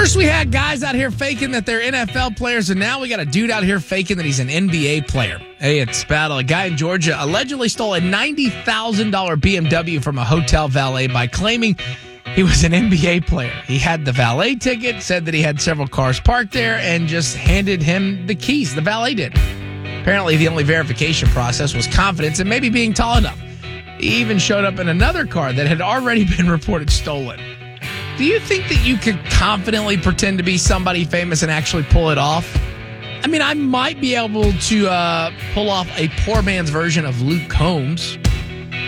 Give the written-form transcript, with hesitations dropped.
First, we had guys out here faking that they're NFL players, and now we got a dude out here faking that he's an NBA player. Hey, it's battle. A guy in Georgia allegedly stole a $90,000 BMW from a hotel valet by claiming he was an NBA player. He had the valet ticket, said that he had several cars parked there, and just handed him the keys. The valet did. Apparently, the only verification process was confidence and maybe being tall enough. He even showed up in another car that had already been reported stolen. Do you think that you could confidently pretend to be somebody famous and actually pull it off? I mean, I might be able to pull off a poor man's version of Luke Combs.